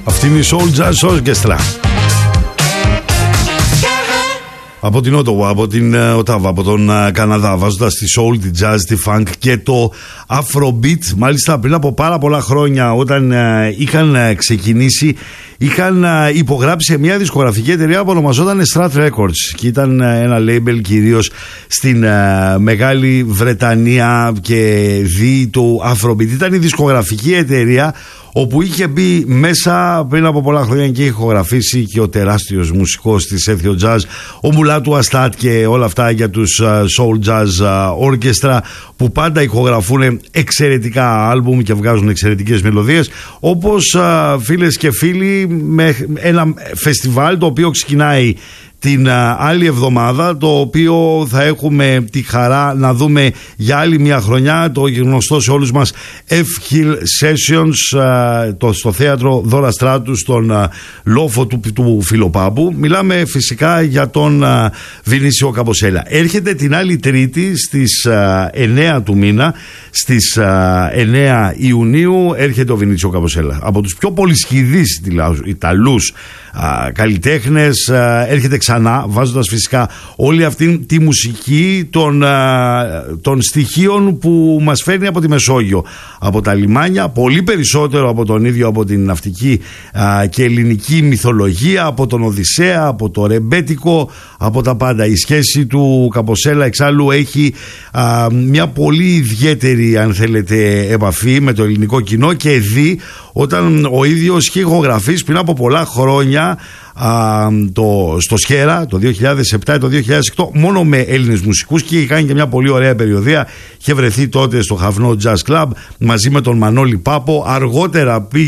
Αυτή είναι η Soul Jazz Orchestra. Από την Ότοβα, από την Οτάβα, από τον Καναδά, βάζοντας τη soul, τη jazz, τη funk και το afrobeat. Μάλιστα πριν από πάρα πολλά χρόνια, όταν είχαν ξεκινήσει, είχαν υπογράψει σε μια δισκογραφική εταιρεία που ονομαζόταν Strat Records και ήταν ένα label κυρίως στην Μεγάλη Βρετανία και δι του afrobeat. Ήταν η δισκογραφική εταιρεία όπου είχε μπει μέσα πριν από πολλά χρόνια και είχε ηχογραφήσει και ο τεράστιος μουσικός της Ethio Jazz, ο Μουλάτου Αστάτ, και όλα αυτά για τους Soul Jazz Orchestra, που πάντα ηχογραφούν εξαιρετικά άλμπουμ και βγάζουν εξαιρετικές μελωδίες, όπως φίλες και φίλοι, με ένα φεστιβάλ το οποίο ξεκινάει την άλλη εβδομάδα, το οποίο θα έχουμε τη χαρά να δούμε για άλλη μια χρονιά, το γνωστό σε όλους μας F-Hill Sessions, στο θέατρο Δώρα Στράτου, στον λόφο του Φιλοπάπου. Μιλάμε φυσικά για τον Βινίσιο Καμποσέλα. Έρχεται την άλλη Τρίτη στις 9 του μήνα, στις 9 Ιουνίου έρχεται ο Βινίσιο Καμποσέλα, από τους πιο πολυσχηδείς Ιταλούς καλλιτέχνες. Έρχεται ξανά, βάζοντας φυσικά όλη αυτή τη μουσική των στοιχείων που μας φέρνει από τη Μεσόγειο, από τα λιμάνια, πολύ περισσότερο από τον ίδιο, από την ναυτική και ελληνική μυθολογία, από τον Οδυσσέα, από το ρεμπέτικο, από τα πάντα. Η σχέση του Καμποσέλα εξάλλου έχει μια πολύ ιδιαίτερη, αν θέλετε, επαφή με το ελληνικό κοινό, και δει όταν ο ίδιος είχε ηχογραφήσει πριν από πολλά χρόνια στο Σχέρα το 2007 το 2008 μόνο με Έλληνες μουσικούς, και είχε κάνει και μια πολύ ωραία περιοδεία. Είχε βρεθεί τότε στο Χαφνό Jazz Club μαζί με τον Μανώλη Πάπο. Αργότερα πήγε